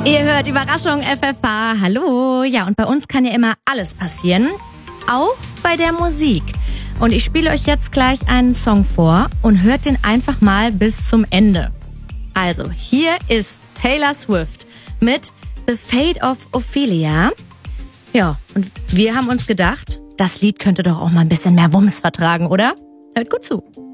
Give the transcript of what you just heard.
Ihr hört Überraschung FFH. Hallo. Ja, und bei uns kann ja immer alles passieren. Auch bei der Musik. Und ich spiele euch jetzt gleich einen Song vor und hört den einfach mal bis zum Ende. Also, hier ist Taylor Swift mit The Fate of Ophelia. Ja, und wir haben uns gedacht, das Lied könnte doch auch mal ein bisschen mehr Wumms vertragen, oder? Hört gut zu.